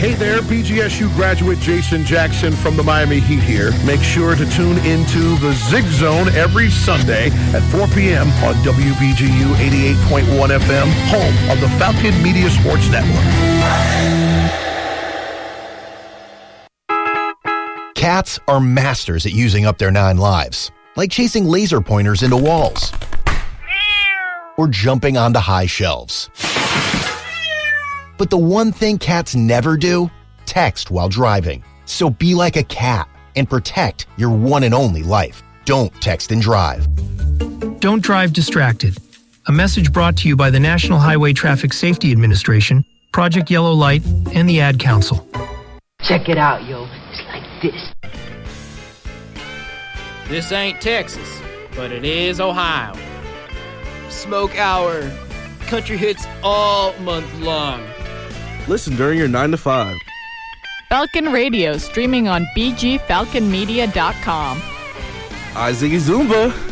Hey there, BGSU graduate Jason Jackson from the Miami Heat here. Make sure to tune into the Zig Zone every Sunday at 4 p.m. on WBGU 88.1 FM, home of the Falcon Media Sports Network. Cats are masters at using up their 9 lives, like chasing laser pointers into walls or jumping onto high shelves. But the one thing cats never do, text while driving. So be like a cat and protect your one and only life. Don't text and drive. Don't drive distracted. A message brought to you by the National Highway Traffic Safety Administration, Project Yellow Light, and the Ad Council. Check it out, yo. It's like this. This ain't Texas, but it is Ohio. Smoke Hour. Country hits all month long. Listen during your 9 to 5. Falcon Radio, streaming on bgfalconmedia.com. I Ziggy Zumba.